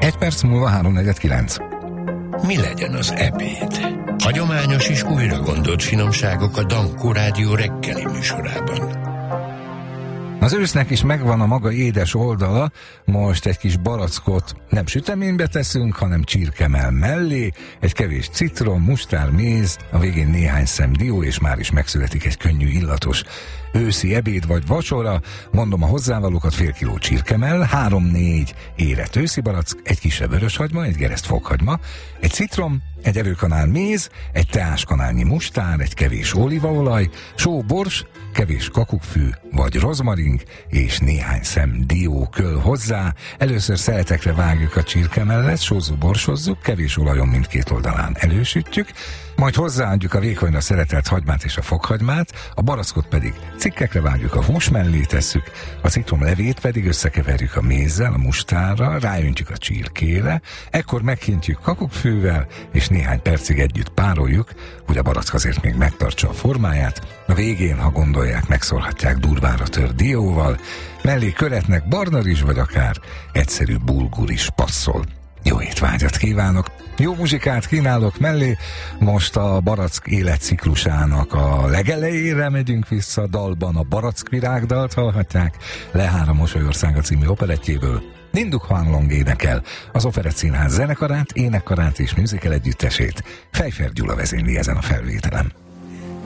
1 perc múlva 3:49. Mi legyen az ebéd? Hagyományos és újra gondolt finomságok a Dankó Rádió reggeli műsorában. Az ősznek is megvan a maga édes oldala, most egy kis barackot nem süteménybe teszünk, hanem csirkemell mellé, egy kevés citrom, mustár, méz, a végén néhány szem dió, és már is megszületik egy könnyű, illatos őszi ebéd vagy vacsora. Mondom a hozzávalókat: fél kiló csirkemell, 3-4 érett őszi barack, egy kisebb vöröshagyma, egy gereszt fokhagyma, egy citrom, egy evőkanál méz, egy teáskanálnyi mustár, egy kevés olívaolaj, só, bors, kevés kakukkfű vagy rozmaring, és néhány szem dió köl hozzá. Először szeletekre vágjuk a csirkemellet, sózzuk, borsozzuk, kevés olajon mindkét oldalán elősütjük, majd hozzáadjuk a vékonyra szeretelt hagymát és a fokhagymát, a barackot pedig cikkekre vágjuk, a hús mellé tesszük, a citrom levét pedig összekeverjük a mézzel, a mustárral, ráöntjük a csirkére, ekkor meghintjük kakukkfűvel, és néhány percig együtt pároljuk, hogy a barack azért még megtartsa a formáját. A végén, ha gondolják, megszórhatják durvára tört dióval, mellé köretnek barna rizs, vagy akár egyszerű bulgur is passzol. Jó étvágyat kívánok! Jó muzsikát kínálok mellé, most a barack életciklusának a legelejére megyünk vissza, dalban a Barackvirágdalt hallhatják, Lehára Mosolyországa című operettjéből. Ninduk Huang Long énekel, az Operett Színház zenekarát, énekkarát és musical együttesét Fejfer Gyula vezényli ezen a felvételen.